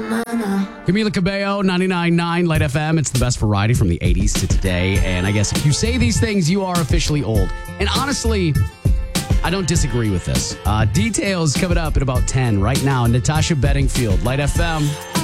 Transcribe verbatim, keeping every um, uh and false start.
Camila Cabello, ninety-nine point nine Light F M. It's the best variety from the eighties to today. And I guess if you say these things, you are officially old. And honestly, I don't disagree with this. Uh, details coming up at about ten right now. Natasha Bedingfield, Light F M.